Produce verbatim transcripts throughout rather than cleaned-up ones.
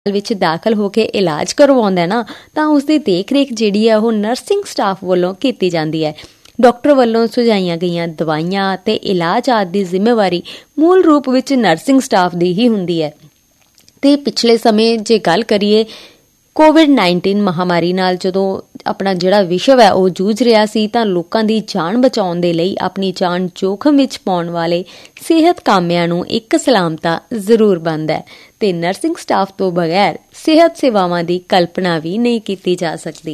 ਵਿੱਚ ਦਾਖਲ ਹੋ ਕੇ ਇਲਾਜ ਕਰਵਾਉਂਦਾ ਨਾ ਤਾਂ ਉਸਦੀ ਦੇਖ ਰੇਖ ਜਿਹੜੀ ਹੈ ਉਹ ਨਰਸਿੰਗ ਸਟਾਫ ਵੱਲੋਂ ਕੀਤੀ ਜਾਂਦੀ ਹੈ। ਡਾਕਟਰ ਵੱਲੋਂ ਸੁਝਾਈਆਂ ਗਈਆਂ ਦਵਾਈਆਂ ਅਤੇ ਇਲਾਜ ਆਦਿ ਦੀ ਜ਼ਿੰਮੇਵਾਰੀ ਮੂਲ ਰੂਪ ਵਿੱਚ ਨਰਸਿੰਗ ਸਟਾਫ ਦੀ ਹੀ ਹੁੰਦੀ ਹੈ। ਅਤੇ ਪਿਛਲੇ ਸਮੇਂ ਜੇ ਗੱਲ ਕਰੀਏ ਕੋਵਿਡ ਨਾਈਨਟੀਨ ਮਹਾਮਾਰੀ ਨਾਲ ਜਦੋਂ ਆਪਣਾ ਜਿਹੜਾ ਵਿਸ਼ਵ ਹੈ ਉਹ ਜੂਝ ਰਿਹਾ ਸੀ ਤਾਂ ਲੋਕਾਂ ਦੀ ਜਾਨ ਬਚਾਉਣ ਦੇ ਲਈ ਆਪਣੀ ਜਾਨ ਜੋਖਮ ਵਿੱਚ ਪਾਉਣ ਵਾਲੇ ਸਿਹਤ ਕਾਮਿਆਂ ਨੂੰ ਇੱਕ ਸਲਾਮਤਾ ਜ਼ਰੂਰ ਬਣਦਾ ਹੈ ਤੇ ਨਰਸਿੰਗ ਸਟਾਫ ਤੋਂ ਬਗੈਰ ਸਿਹਤ ਸੇਵਾਵਾਂ ਦੀ ਕਲਪਨਾ ਵੀ ਨਹੀਂ ਕੀਤੀ ਜਾ ਸਕਦੀ।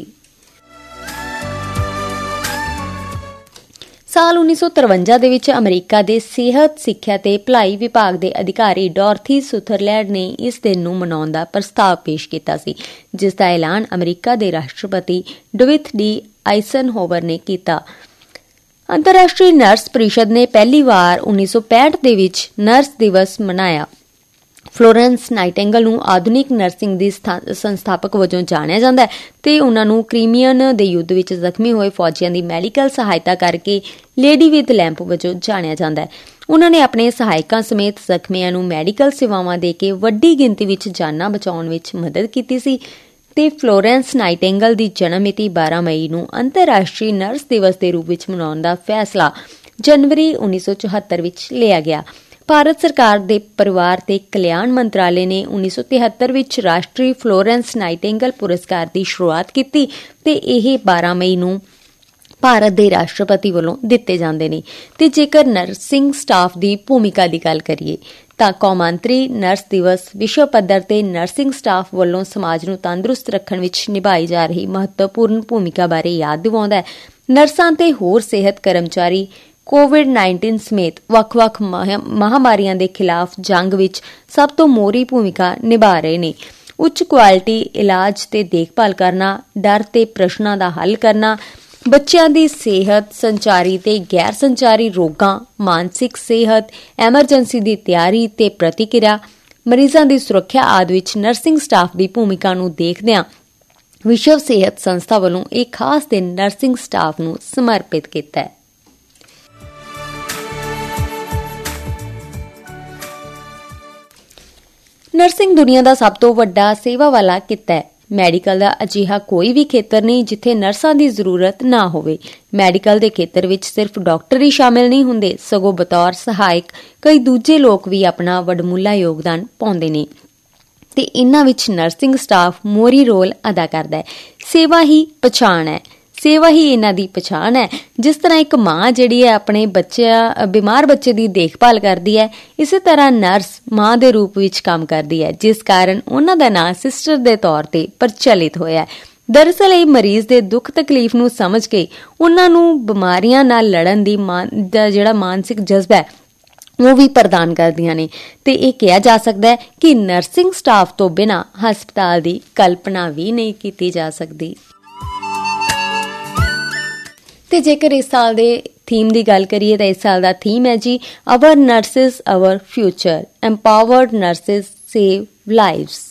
ਸਾਲ ਉੱਨੀ ਸੌ ਤਰਵੰਜਾ ਦੇ ਵਿੱਚ ਅਮਰੀਕਾ ਦੇ ਸਿਹਤ ਸਿੱਖਿਆ ਤੇ ਭਲਾਈ ਵਿਭਾਗ ਦੇ ਅਧਿਕਾਰੀ ਡੋਰਥੀ ਸੁਥਰਲੈਂਡ ਨੇ ਇਸ ਦਿਨ ਨੂੰ ਮਨਾਉਣ ਦਾ ਪ੍ਰਸਤਾਵ ਪੇਸ਼ ਕੀਤਾ ਸੀ, ਜਿਸ ਦਾ ਐਲਾਨ ਅਮਰੀਕਾ ਦੇ ਰਾਸ਼ਟਰਪਤੀ ਡੇਵਿਡ ਡੀ ਆਈਸਨਹੋਵਰ ਨੇ ਕੀਤਾ। ਅੰਤਰਰਾਸ਼ਟਰੀ ਨਰਸ ਪ੍ਰੀਸ਼ਦ ਨੇ ਪਹਿਲੀ ਵਾਰ ਉੱਨੀ ਸੌ ਪੈਂਹਠ ਦੇ ਵਿੱਚ ਨਰਸ ਦਿਵਸ ਮਨਾਇਆ। ਫਲੋਰੈਂਸ ਨਾਈਟਿੰਗੇਲ ਨੂੰ ਆਧੁਨਿਕ ਨਰਸਿੰਗ ਦੀ ਸੰਸਥਾਪਕ ਵਜੋਂ ਜਾਣਿਆ ਜਾਂਦਾ ਹੈ ਤੇ ਉਹਨਾਂ ਨੂੰ ਕ੍ਰੀਮੀਅਨ ਦੇ ਯੁੱਧ ਵਿੱਚ ਜ਼ਖਮੀ ਹੋਏ ਫੌਜੀਆਂ ਦੀ ਮੈਡੀਕਲ ਸਹਾਇਤਾ ਕਰਕੇ ਲੇਡੀ ਵਿਦ ਲੈਂਪ ਵਜੋਂ ਜਾਣਿਆ ਜਾਂਦਾ ਹੈ। ਉਹਨਾਂ ਨੇ ਆਪਣੇ ਸਹਾਇਕਾਂ ਸਮੇਤ ਜ਼ਖਮੀਆਂ ਨੂੰ ਮੈਡੀਕਲ ਸੇਵਾਵਾਂ ਦੇ ਕੇ ਵੱਡੀ ਗਿਣਤੀ ਵਿੱਚ ਜਾਨਾਂ ਬਚਾਉਣ ਵਿੱਚ ਮਦਦ ਕੀਤੀ ਸੀ ਤੇ ਫਲੋਰੈਂਸ ਨਾਈਟਿੰਗੇਲ ਦੀ ਜਨਮ ਮਿਤੀ ਬਾਰਾਂ ਮਈ ਨੂੰ ਅੰਤਰਰਾਸ਼ਟਰੀ ਨਰਸ ਦਿਵਸ ਦੇ ਰੂਪ ਵਿੱਚ ਮਨਾਉਣ ਦਾ ਫੈਸਲਾ ਜਨਵਰੀ ਉੱਨੀ ਸੌ ਚੁਹੱਤਰ ਵਿੱਚ ਲਿਆ ਗਿਆ। ਭਾਰਤ ਸਰਕਾਰ ਦੇ ਪਰਿਵਾਰ ਤੇ ਕਲਿਆਣ ਮੰਤਰਾਲੇ ਨੇ ਉੱਨੀ ਸੌ ਤਿਹੱਤਰ ਵਿੱਚ ਰਾਸ਼ਟਰੀ ਫਲੋਰੈਂਸ ਨਾਈਟਿੰਗੇਲ ਪੁਰਸਕਾਰ ਦੀ ਸ਼ੁਰੂਆਤ ਕੀਤੀ ਤੇ ਇਹ ਬਾਰਾਂ ਮਈ ਨੂੰ ਭਾਰਤ ਦੇ ਰਾਸ਼ਟਰਪਤੀ ਵੱਲੋਂ ਦਿੱਤੇ ਜਾਂਦੇ ਨੇ। ਤੇ ਜੇਕਰ ਨਰਸਿੰਗ ਸਟਾਫ ਦੀ ਭੂਮਿਕਾ ਦੀ ਗੱਲ ਕਰੀਏ ਤਾਂ ਕੌਮਾਂਤਰੀ ਨਰਸ ਦਿਵਸ ਵਿਸ਼ਵ ਪੱਧਰ ਤੇ ਨਰਸਿੰਗ ਸਟਾਫ ਵੱਲੋਂ ਸਮਾਜ ਨੂੰ ਤੰਦਰੁਸਤ ਰੱਖਣ ਵਿੱਚ ਨਿਭਾਈ ਜਾ ਰਹੀ ਮਹੱਤਵਪੂਰਨ ਭੂਮਿਕਾ ਬਾਰੇ ਯਾਦ ਦਿਵਾਉਂਦਾ ਹੈ। ਨਰਸਾਂ ਤੇ ਹੋਰ ਸਿਹਤ ਕਰਮਚਾਰੀ ਕੋਵਿਡ ਨਾਈਨਟੀਨ ਸਮੇਤ ਵੱਖ-ਵੱਖ ਮਹਾਮਾਰੀਆਂ ਦੇ ਖਿਲਾਫ ਜੰਗ ਵਿੱਚ ਸਭ ਤੋਂ ਮੋਹਰੀ ਭੂਮਿਕਾ ਨਿਭਾ ਰਹੇ ਨੇ। ਉੱਚ ਕੁਆਲਿਟੀ ਇਲਾਜ ਤੇ ਦੇਖਭਾਲ ਕਰਨਾ, ਡਰ ਤੇ ਪ੍ਰਸ਼ਨਾਂ ਦਾ ਹੱਲ ਕਰਨਾ, ਬੱਚਿਆਂ ਦੀ ਸਿਹਤ, ਸੰਚਾਰੀ ਤੇ ਗੈਰ ਸੰਚਾਰੀ ਰੋਗਾਂ, ਮਾਨਸਿਕ ਸਿਹਤ, ਐਮਰਜੈਂਸੀ ਦੀ ਤਿਆਰੀ ਤੇ ਪ੍ਰਤੀਕਿਰਿਆ, ਮਰੀਜ਼ਾਂ ਦੀ ਸੁਰੱਖਿਆ ਆਦਿ ਵਿੱਚ ਨਰਸਿੰਗ ਸਟਾਫ ਦੀ ਭੂਮਿਕਾ ਨੂੰ ਦੇਖਦਿਆਂ ਵਿਸ਼ਵ ਸਿਹਤ ਸੰਸਥਾ ਵੱਲੋਂ ਇਹ ਖਾਸ ਦਿਨ ਨਰਸਿੰਗ ਸਟਾਫ ਨੂੰ ਸਮਰਪਿਤ ਕੀਤਾ ਹੈ। ਨਰਸਿੰਗ ਦੁਨੀਆ ਦਾ ਸਭ ਤੋਂ ਵੱਡਾ ਸੇਵਾ ਵਾਲਾ ਕਿੱਤਾ ਹੈ। ਮੈਡੀਕਲ ਦਾ ਅਜਿਹਾ ਕੋਈ ਵੀ ਖੇਤਰ ਨਹੀਂ ਜਿੱਥੇ ਨਰਸਾਂ ਦੀ ਜ਼ਰੂਰਤ ਨਾ ਹੋਵੇ। ਮੈਡੀਕਲ ਦੇ ਖੇਤਰ ਵਿੱਚ ਸਿਰਫ ਡਾਕਟਰ ਹੀ ਸ਼ਾਮਿਲ ਨਹੀਂ ਹੁੰਦੇ, ਸਗੋਂ ਬਤੌਰ ਸਹਾਇਕ ਕਈ ਦੂਜੇ ਲੋਕ ਵੀ ਆਪਣਾ ਵਡਮੁੱਲਾ ਯੋਗਦਾਨ ਪਾਉਂਦੇ ਨੇ ਤੇ ਇਹਨਾਂ ਵਿੱਚ ਨਰਸਿੰਗ ਸਟਾਫ ਮੋਹਰੀ ਰੋਲ ਅਦਾ ਕਰਦਾ ਹੈ। ਸੇਵਾ ਹੀ ਪਛਾਣ ਹੈ, ਸੇਵਾ ਹੀ ਇਹਨਾਂ ਦੀ ਪਛਾਣ ਹੈ। ਜਿਸ ਤਰ੍ਹਾਂ ਇੱਕ ਮਾਂ ਜਿਹੜੀ ਹੈ ਆਪਣੇ ਬੱਚਿਆਂ ਬਿਮਾਰ ਬੱਚੇ ਦੀ ਦੇਖਭਾਲ ਕਰਦੀ ਹੈ, ਇਸੇ ਤਰ੍ਹਾਂ ਨਰਸ ਮਾਂ ਦੇ ਰੂਪ ਵਿੱਚ ਕੰਮ ਕਰਦੀ ਹੈ, ਜਿਸ ਕਾਰਨ ਉਹਨਾਂ ਦਾ ਨਾਂ ਸਿਸਟਰ ਦੇ ਤੌਰ ਤੇ ਪ੍ਰਚਲਿਤ ਹੋਇਆ ਹੈ। ਦਰਅਸਲ ਇਹ ਮਰੀਜ਼ ਦੇ ਦੁੱਖ ਤਕਲੀਫ ਨੂੰ ਸਮਝ ਕੇ ਉਹਨਾਂ ਨੂੰ ਬਿਮਾਰੀਆਂ ਨਾਲ ਲੜਨ ਦੀ ਦਾ ਜਿਹੜਾ ਮਾਨਸਿਕ ਜਜ਼ਬਾ ਹੈ ਉਹ ਵੀ ਪ੍ਰਦਾਨ ਕਰਦੀਆਂ ਨੇ ਤੇ ਇਹ ਕਿਹਾ ਜਾ ਸਕਦਾ ਹੈ ਕਿ ਨਰਸਿੰਗ ਸਟਾਫ ਤੋਂ ਬਿਨਾਂ ਹਸਪਤਾਲ ਦੀ ਕਲਪਨਾ ਵੀ ਨਹੀਂ ਕੀਤੀ ਜਾ ਸਕਦੀ। ਤੇ ਜੇਕਰ ਇਸ ਸਾਲ ਦੇ ਥੀਮ ਦੀ ਗੱਲ ਕਰੀਏ ਤਾਂ ਇਸ ਸਾਲ ਦਾ ਥੀਮ ਹੈ ਜੀ hour nurses hour future, empowered nurses save lives.